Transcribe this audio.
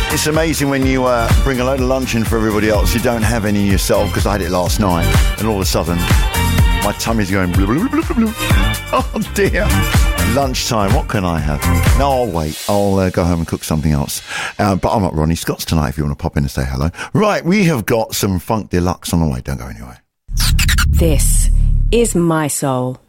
It's amazing when you bring a load of lunch in for everybody else. You don't have any yourself, because I had it last night, and all of a sudden, my tummy's going blue, blue, blue, blue. Oh dear. Lunchtime, what can I have? No, I'll wait. I'll go home and cook something else. But I'm at Ronnie Scott's tonight if you want to pop in and say hello. Right, we have got some Funk Deluxe on the way. Don't go anywhere. This is My Soul.